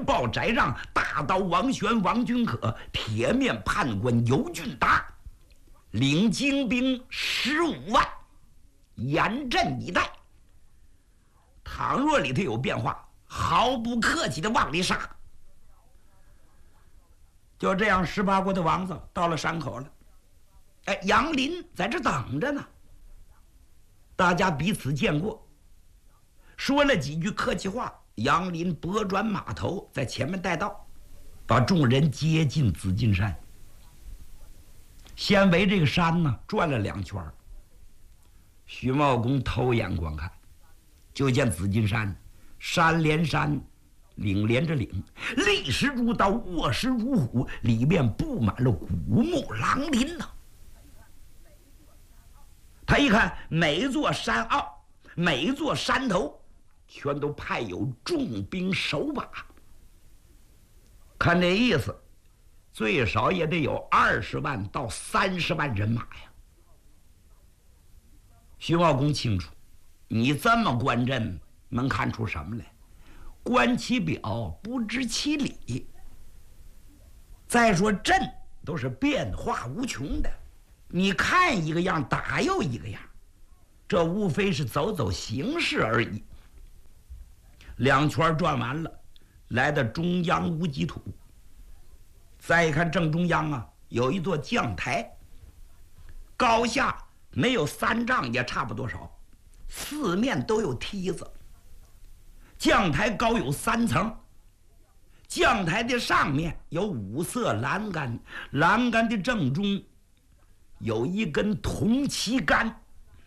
报翟让，大刀王玄、王君可，铁面判官尤俊达，领精兵15万，严阵以待。倘若里头有变化，毫不客气的往里杀。就这样，18国的王子到了山口了。哎，杨林在这等着呢。大家彼此见过，说了几句客气话。杨林拨转马头，在前面带道，把众人接进紫金山。先围这个山呢转了2圈。徐茂公偷眼观看，就见紫金山，山连山，岭连着岭，立石如刀，卧石如虎，里面布满了古木狼林呐。他一看，每座山坳，每一座山头，全都派有重兵守把。看这意思，最少也得有20万到30万人马呀。徐茂公清楚，你这么观阵，能看出什么来？观其表，不知其理。再说阵都是变化无穷的，你看一个样，打又一个样，这无非是走走形式而已。2圈转完了，来到中央无极土。再一看正中央啊，有一座将台，高下没有3丈也差不多少，四面都有梯子。将台高有3层，将台的上面有5色栏杆，栏杆的正中有一根铜旗杆。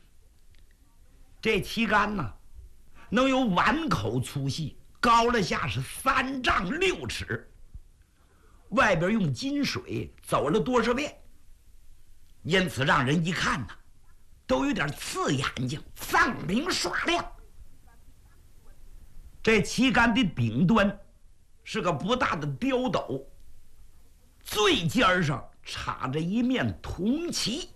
这旗杆呢，能有碗口粗细，高了下是3丈6尺，外边用金水走了多少遍，因此让人一看呢，都有点刺眼睛，放明耍亮。这旗杆的顶端是个不大的雕斗，最尖上插着一面铜旗。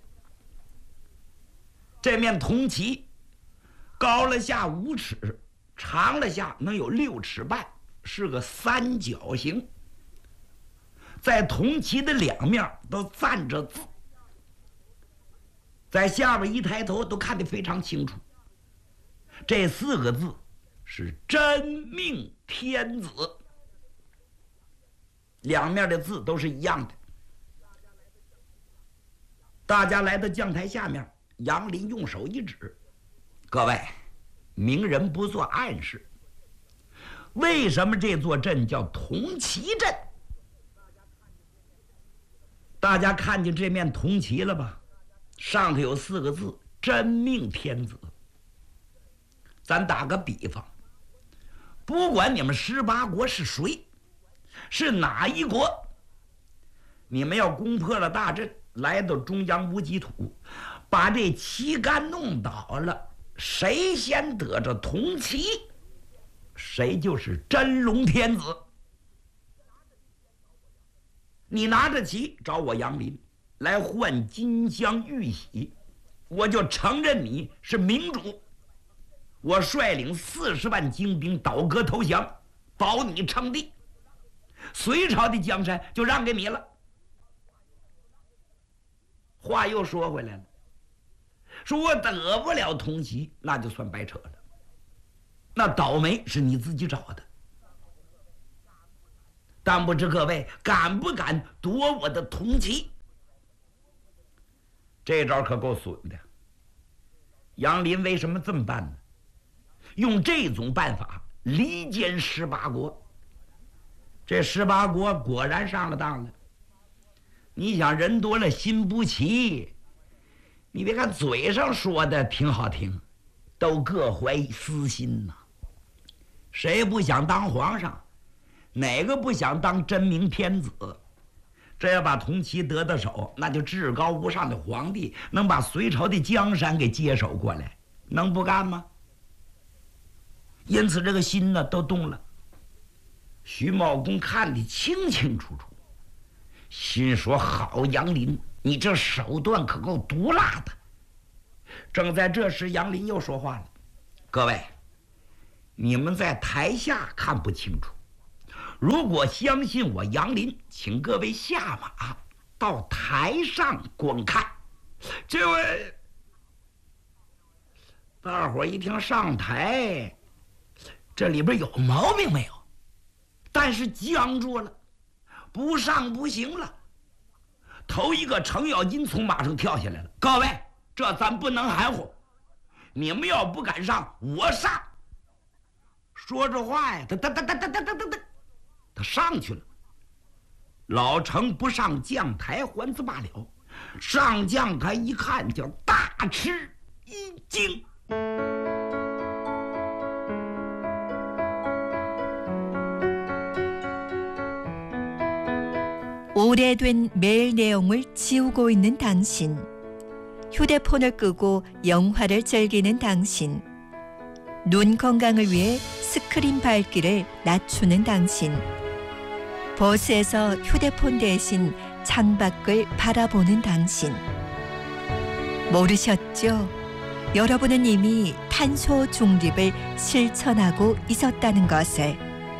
这面铜旗高了下5尺，长了下能有6尺半，是个3角形。在铜旗的2面都站着字，在下边一抬头都看得非常清楚。这4个字是真命天子，2面的字都是一样的。大家来到将台下面，杨林用手一指：“各位，明人不做暗事。为什么这座阵叫铜旗阵？大家看见这面铜旗了吧？上头有4个字：真命天子。咱打个比方，不管你们18国是谁，是哪一国，你们要攻破了大阵，来到中央无极土，把这旗杆弄倒了，谁先得着铜旗，谁就是真龙天子。你拿着旗找我杨林来换金香玉玺，我就承认你是明主。我率领40万精兵倒戈投降，保你称帝，隋朝的江山就让给你了。话又说回来了，说我得不了铜旗，那就算白扯了，那倒霉是你自己找的。但不知各位敢不敢夺我的铜旗？这招可够损的。杨林为什么这么办呢？用这种办法离间18国，这18国果然上了当了。你想，人多了心不齐，你别看嘴上说的挺好听，都各怀私心呐。谁不想当皇上？哪个不想当真命天子？这要把铜旗得到手，那就至高无上的皇帝能把隋朝的江山给接手过来，能不干吗？因此这个心呢都动了。徐茂公看得清清楚楚，心说：好杨林，你这手段可够毒辣的。正在这时，杨林又说话了：各位，你们在台下看不清楚， 如果相信我杨林，请各位下马到台上观看。这位，大伙一听上台，这里边有毛病没有？但是僵住了，不上不行了。头一个程咬金从马上跳下来了。各位，这咱不能含糊，你们要不敢上，我上。说着话呀，他上去了。老程不上将台还则罢了，上将台一看，叫大吃一惊。 오래된 메일 내용을 지우고 있는 당신, 휴대폰을 끄고 영화를 즐기는 당신, 눈 건강을 위해 스크린 밝기를 낮추는 당신, 버스에서 휴대폰 대신 창밖을 바라보는 당신. 모르셨죠? 여러분은 이미 탄소 중립을 실천하고 있었다는 것을.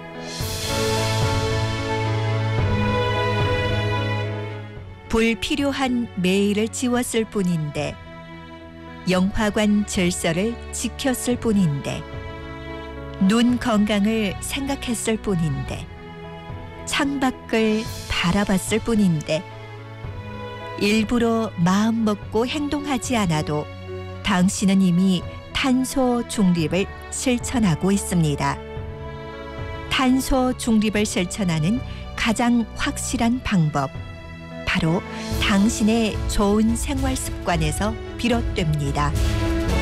불필요한 메일을 지웠을 뿐인데, 영화관 질서를 지켰을 뿐인데, 눈 건강을 생각했을 뿐인데, 창밖을 바라봤을 뿐인데, 일부러 마음 먹고 행동하지 않아도 당신은 이미 탄소 중립을 실천하고 있습니다. 탄소 중립을 실천하는 가장 확실한 방법, 바로 당신의 좋은 생활 습관에서 비롯됩니다.